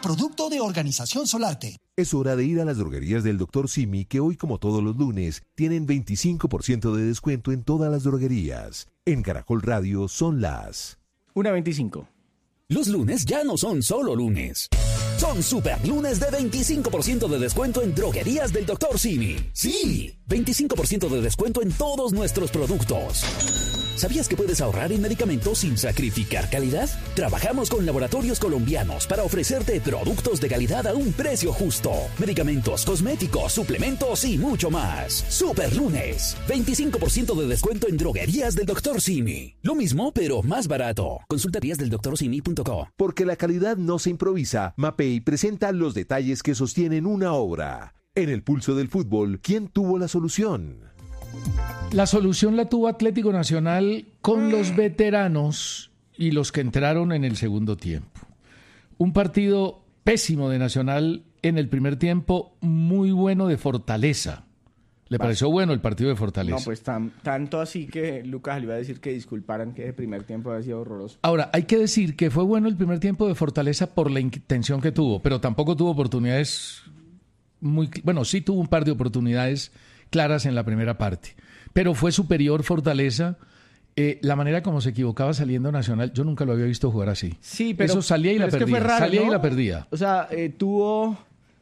producto de Organización Solarte. Es hora de ir a las droguerías del Dr. Simi, que hoy, como todos los lunes, tienen 25% de descuento en todas las droguerías. En Caracol Radio son las 1:25. Los lunes ya no son solo lunes. Son super lunes de 25% de descuento en droguerías del Dr. Simi. Sí, 25% de descuento en todos nuestros productos. ¿Sabías que puedes ahorrar en medicamentos sin sacrificar calidad? Trabajamos con laboratorios colombianos para ofrecerte productos de calidad a un precio justo. Medicamentos, cosméticos, suplementos y mucho más. Super lunes, 25% de descuento en droguerías del Dr. Simi. Lo mismo, pero más barato. Consulta guíasdeldoctorsimi.co. Porque la calidad no se improvisa, Mapei presenta los detalles que sostienen una obra. En el pulso del fútbol, ¿quién tuvo la solución? La solución la tuvo Atlético Nacional con los veteranos y los que entraron en el segundo tiempo. Un partido pésimo de Nacional en el primer tiempo, muy bueno de Fortaleza. ¿Le pareció bueno el partido de Fortaleza? No, pues tanto así que Lucas le iba a decir que disculparan que el primer tiempo había sido horroroso. Ahora, hay que decir que fue bueno el primer tiempo de Fortaleza por la intención que tuvo, pero tampoco tuvo oportunidades bueno, sí tuvo un par de oportunidades claras en la primera parte, pero fue superior Fortaleza. La manera como se equivocaba saliendo Nacional, yo nunca lo había visto jugar así. Sí, pero eso salía y la perdía, raro, salía, ¿no? y la perdía. O sea, tuvo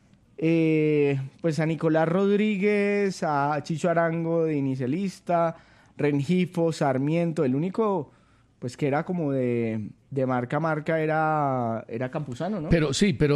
pues a Nicolás Rodríguez, a Chicho Arango de inicialista, Rengifo, Sarmiento, el único pues que era como de marca a marca era Campuzano, ¿no? Pero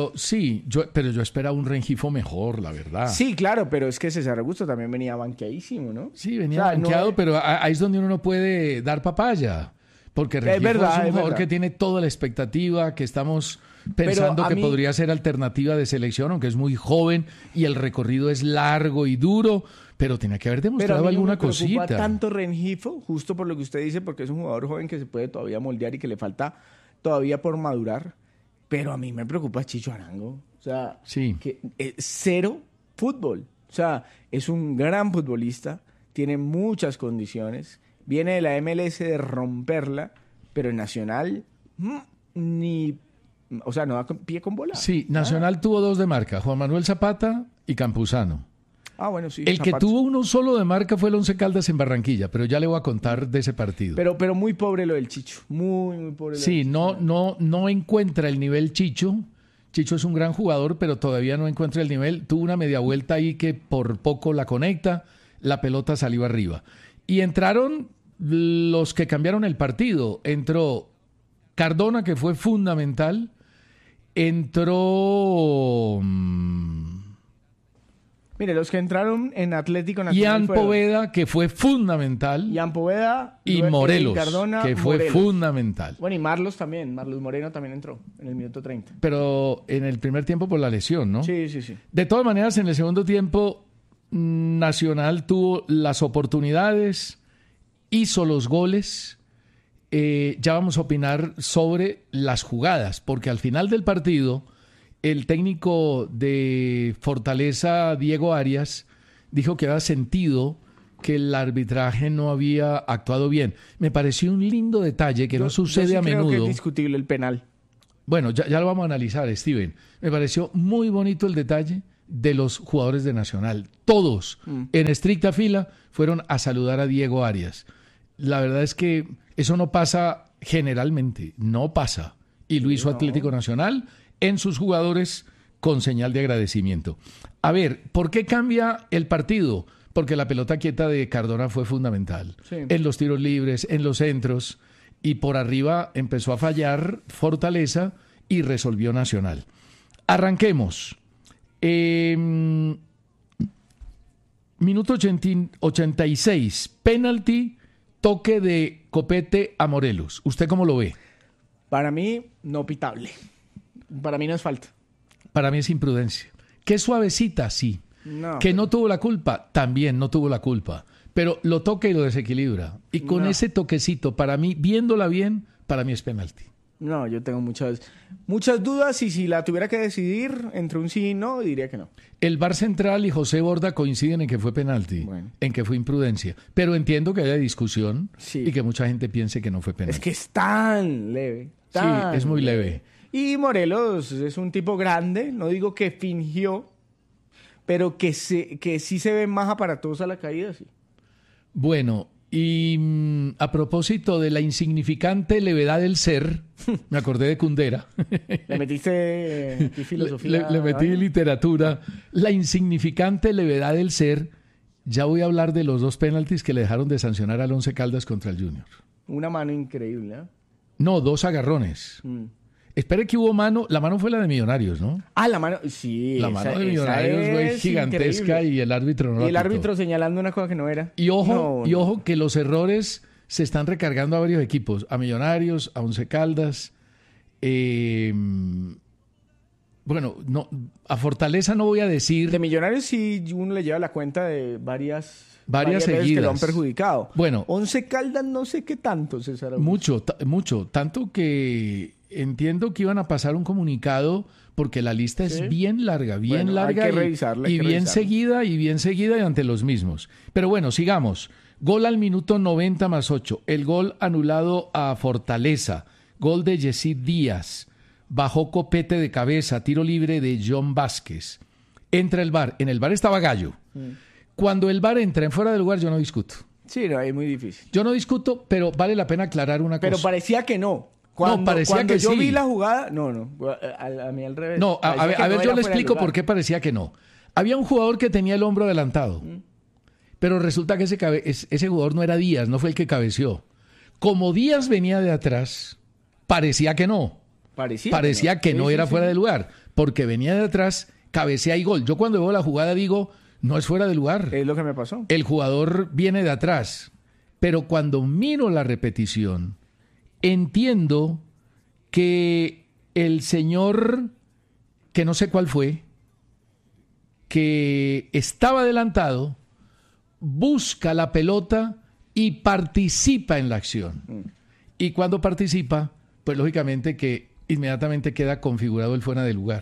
yo esperaba un Rengifo mejor, la verdad. Sí, claro, pero es que César Augusto también venía banqueadísimo, ¿no? Sí, venía banqueado, pero ahí es donde uno no puede dar papaya. Porque Rengifo es un jugador que tiene toda la expectativa, que estamos pensando que podría ser alternativa de selección, aunque es muy joven y el recorrido es largo y duro, pero tenía que haber demostrado alguna cosita. Me preocupa tanto Rengifo, justo por lo que usted dice, porque es un jugador joven que se puede todavía moldear y que le falta todavía por madurar, pero a mí me preocupa Chicho Arango. O sea, sí. Que cero fútbol. O sea, es un gran futbolista, tiene muchas condiciones, viene de la MLS de romperla, pero en Nacional o sea, no da pie con bola. Sí, Nacional tuvo dos de marca, Juan Manuel Zapata y Campuzano. Ah, bueno, sí. El que tuvo uno solo de marca fue el Once Caldas en Barranquilla, pero ya le voy a contar de ese partido. Pero muy pobre lo del Chicho, muy pobre. Sí, no encuentra el nivel Chicho. Chicho es un gran jugador, pero todavía no encuentra el nivel. Tuvo una media vuelta ahí que por poco la conecta, la pelota salió arriba. Y entraron los que cambiaron el partido. Entró Cardona, que fue fundamental. Entró... Mire, los que entraron en Atlético Nacional Ian Poveda, que fue fundamental. Ian Poveda. Y Morelos, Cardona, que fue fundamental. Bueno, y Marlos también. Marlos Moreno también entró en el minuto 30. Pero en el primer tiempo por la lesión, ¿no? Sí. De todas maneras, en el segundo tiempo, Nacional tuvo las oportunidades, hizo los goles. Ya vamos a opinar sobre las jugadas, porque al final del partido... El técnico de Fortaleza, Diego Arias, dijo que había sentido que el arbitraje no había actuado bien. Me pareció un lindo detalle que no sucede a menudo. Creo que es discutible el penal. Bueno, ya lo vamos a analizar, Steven. Me pareció muy bonito el detalle de los jugadores de Nacional. Todos, en estricta fila, fueron a saludar a Diego Arias. La verdad es que eso no pasa generalmente, no pasa. Y lo hizo Atlético Nacional en sus jugadores con señal de agradecimiento. A ver, ¿por qué cambia el partido? Porque la pelota quieta de Cardona fue fundamental. Sí. En los tiros libres, en los centros, y por arriba empezó a fallar Fortaleza y resolvió Nacional. Arranquemos. Minuto 86, penalti, toque de Copete a Morelos. ¿Usted cómo lo ve? Para mí, no pitable. Para mí no es falta. Para mí es imprudencia. Que suavecita, sí. Que no tuvo la culpa, también no tuvo la culpa. Pero lo toca y lo desequilibra. Y con ese toquecito, para mí, viéndola bien, para mí es penalti. No, yo tengo muchas dudas y si la tuviera que decidir entre un sí y no, diría que no. El VAR Central y José Borda coinciden en que fue penalti, en que fue imprudencia. Pero entiendo que haya discusión y que mucha gente piense que no fue penalti. Es que es tan leve. Sí, es muy leve. Y Morelos es un tipo grande, no digo que fingió, pero que sí se ve más aparatosa a la caída, sí. Bueno, y a propósito de la insignificante levedad del ser, me acordé de Kundera. Le metiste filosofía. Le metí literatura. La insignificante levedad del ser. Ya voy a hablar de los 2 penaltis que le dejaron de sancionar al Once Caldas contra el Junior. Una mano increíble, ¿eh? No, 2 agarrones. Espere que hubo mano. La mano fue la de Millonarios, ¿no? Ah, la mano, sí. La mano de Millonarios fue gigantesca increíble. y el árbitro no la Y el pitó. árbitro señalando una cosa que no era. Y ojo que los errores se están recargando a varios equipos. A Millonarios, a Once Caldas. Bueno, no, a Fortaleza no voy a decir. De Millonarios sí uno le lleva la cuenta de varias Varias veces seguidas. que lo han perjudicado. Bueno. Once Caldas no sé qué tanto, César Mucho, Augusto. mucho. Tanto que entiendo que iban a pasar un comunicado porque la lista es bien larga, bien Bueno, larga hay que revisarla, y bien seguida y ante los mismos. Pero bueno, sigamos. Gol al minuto 90 más 8. El gol anulado a Fortaleza. Gol de Yesid Díaz. Bajó copete de cabeza, tiro libre de John Vázquez. Entra el VAR. En el VAR estaba Gallo. Cuando el VAR entra en fuera de lugar, yo no discuto. Sí, no, es muy difícil. Yo no discuto, pero vale la pena aclarar una cosa. Pero parecía que no. Parecía cuando que yo sí. vi la jugada, no. A mí al revés. No, a ver, yo le fuera de explico lugar. por qué parecía que no. Había un jugador que tenía el hombro adelantado, pero resulta que ese jugador no era Díaz, no fue el que cabeció. Como Díaz venía de atrás, parecía que no. Parecía que no era fuera de lugar, porque venía de atrás, cabecea y gol. Yo cuando veo la jugada digo, no es fuera de lugar. Es lo que me pasó. El jugador viene de atrás, pero cuando miro la repetición, entiendo que el señor, que no sé cuál fue, que estaba adelantado, busca la pelota y participa en la acción. Y cuando participa, pues lógicamente que inmediatamente queda configurado el fuera de lugar.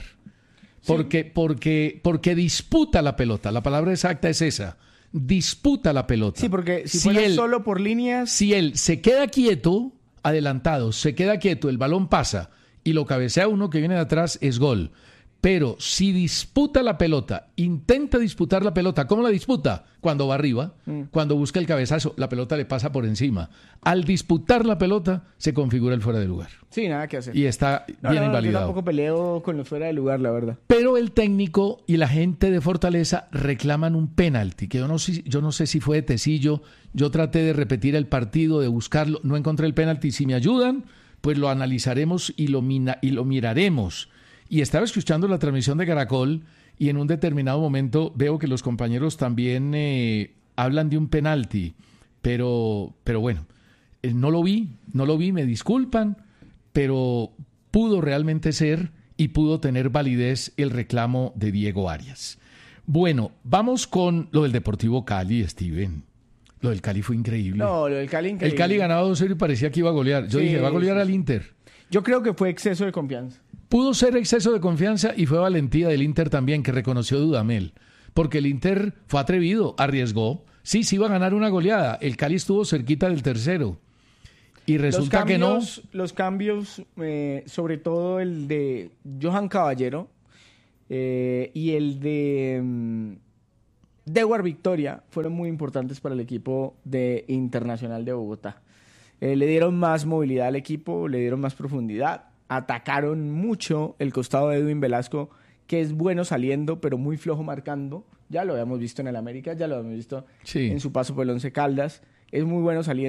Porque disputa la pelota. La palabra exacta es esa. Disputa la pelota. Sí, porque si fuera solo por líneas... Si él se queda quieto, adelantado, se queda quieto, el balón pasa y lo cabecea uno que viene de atrás, es gol. Pero si disputa la pelota, intenta disputar la pelota, ¿cómo la disputa? Cuando va arriba, cuando busca el cabezazo, la pelota le pasa por encima. Al disputar la pelota, se configura el fuera de lugar. Sí, nada que hacer. Y está bien invalidado. Yo tampoco peleo con los fuera de lugar, la verdad. Pero el técnico y la gente de Fortaleza reclaman un penalti, que yo no sé si fue de Tecillo. Yo traté de repetir el partido, de buscarlo, no encontré el penalti. Si me ayudan, pues lo analizaremos y lo miraremos. Y estaba escuchando la transmisión de Caracol y en un determinado momento veo que los compañeros también hablan de un penalti, pero bueno, no lo vi, me disculpan, pero pudo realmente ser y pudo tener validez el reclamo de Diego Arias. Bueno, vamos con lo del Deportivo Cali, Steven. Lo del Cali fue increíble. No, lo del Cali increíble. El Cali ganaba 2-0 y parecía que iba a golear. Yo dije, va a golear al Inter. Yo creo que fue exceso de confianza. Pudo ser exceso de confianza y fue valentía del Inter también, que reconoció Dudamel. Porque el Inter fue atrevido, arriesgó. Sí iba a ganar una goleada. El Cali estuvo cerquita del tercero. Y resulta que no. Los cambios, sobre todo el de Johan Caballero y el de Dewar Victoria, fueron muy importantes para el equipo de Internacional de Bogotá. Le dieron más movilidad al equipo, le dieron más profundidad. Atacaron mucho el costado de Edwin Velasco, que es bueno saliendo, pero muy flojo marcando. Ya lo habíamos visto en el América, ya lo habíamos visto en su paso por el Once Caldas. Es muy bueno saliendo.